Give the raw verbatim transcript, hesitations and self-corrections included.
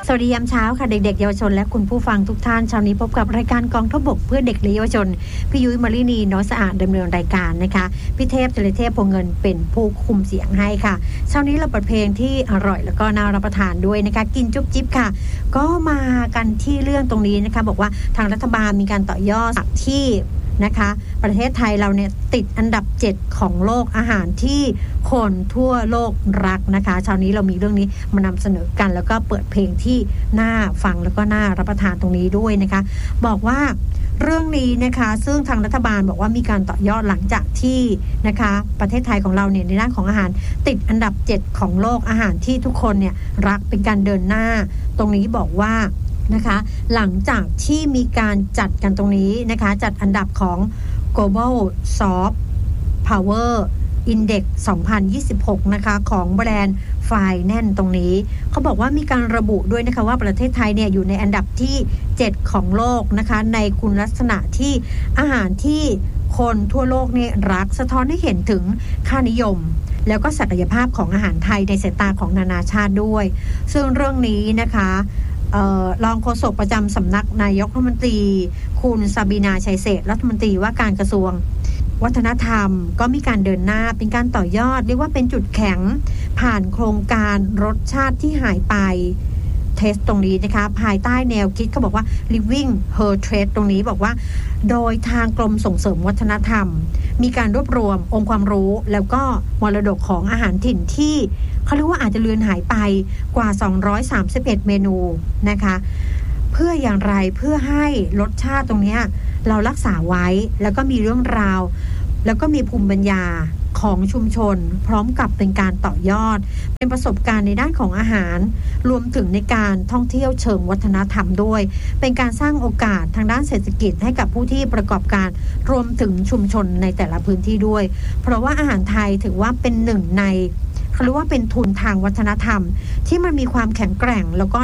สวัสดียามเช้าค่ะเด็กๆเยาวชนและคุณผู้ฟังทุกท่านเช้านี้พบกับรายการกองทัพบกเพื่อเด็กและเยาวชนพี่ยุ้ยมารินีน้อยสะอาดดำเนินรายการนะคะพี่เทพจริเทพพงเงินเป็นผู้คุมเสียงให้ค่ะเช้านี้เราเปิดเพลงที่อร่อยแล้วก็น่ารับประทานด้วยนะคะกินจุ๊บจิ๊บค่ะก็มากันที่เรื่องตรงนี้นะคะบอกว่าทางรัฐบาลมีการต่อยอดที่นะคะประเทศไทยเราเนี่ยติดอันดับเจ็ดของโลกอาหารที่คนทั่วโลกรักนะคะเช้านี้เรามีเรื่องนี้มานำเสนอกันแล้วก็เปิดเพลงที่น่าฟังแล้วก็น่ารับประทานตรงนี้ด้วยนะคะบอกว่าเรื่องนี้นะคะซึ่งทางรัฐบาลบอกว่ามีการต่อยอดหลังจากที่นะคะประเทศไทยของเราเนี่ยในด้านของอาหารติดอันดับเจ็ดของโลกอาหารที่ทุกคนเนี่ยรักเป็นการเดินหน้าตรงนี้บอกว่านะคะหลังจากที่มีการจัดกันตรงนี้นะคะจัดอันดับของ Global Soft Power Index สองพันยี่สิบหกนะคะของแบรนด์ไฟแนนซ์ตรงนี้เขาบอกว่ามีการระบุด้วยนะคะว่าประเทศไทยเนี่ยอยู่ในอันดับที่เจ็ดของโลกนะคะในคุณลักษณะที่อาหารที่คนทั่วโลกเนี่ยรักสะท้อนให้เห็นถึงค่านิยมแล้วก็ศักยภาพของอาหารไทยในสายตาของนานาชาติด้วยซึ่งเรื่องนี้นะคะเอ่อรองโฆษกประจำสำนักนายกรัฐมนตรีคุณซาบีนาชัยเศรษฐ์รัฐมนตรีว่าการกระทรวงวัฒนธรรมก็มีการเดินหน้าเป็นการต่อยอดเรียกว่าเป็นจุดแข็งผ่านโครงการรสชาติที่หายไปเทสตรงนี้นะคะภายใต้แนวคิดเขาบอกว่า living her trade ตรงนี้บอกว่าโดยทางกรมส่งเสริมวัฒนธรรมมีการรวบรวมองค์ความรู้แล้วก็มรดกของอาหารถิ่นที่เขาเรียกว่าอาจจะเลือนหายไปกว่าสองร้อยสามสิบเอ็ดเมนูนะคะเพื่ออย่างไรเพื่อให้รสชาติตรงนี้เรารักษาไว้แล้วก็มีเรื่องราวแล้วก็มีภูมิปัญญาของชุมชนพร้อมกับเป็นการต่อยอดเป็นประสบการณ์ในด้านของอาหารรวมถึงในการท่องเที่ยวเชิงวัฒนธรรมด้วยเป็นการสร้างโอกาสทางด้านเศรษฐกิจให้กับผู้ที่ประกอบการรวมถึงชุมชนในแต่ละพื้นที่ด้วยเพราะว่าอาหารไทยถือว่าเป็นหนึ่งในเขาเรียกว่าเป็นทุนทางวัฒนธรรมที่มันมีความแข็งแกร่งแล้วก็